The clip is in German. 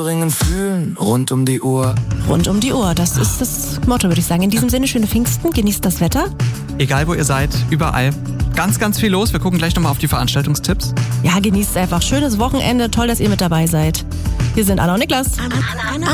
bringen Fühlen rund um die Uhr. Rund um die Uhr, das ist das Motto, würde ich sagen. In diesem Sinne, schöne Pfingsten, genießt das Wetter. Egal wo ihr seid, überall. Ganz, ganz viel los. Wir gucken gleich nochmal auf die Veranstaltungstipps. Ja, genießt einfach. Schönes Wochenende. Toll, dass ihr mit dabei seid. Hier sind Anna und Niklas.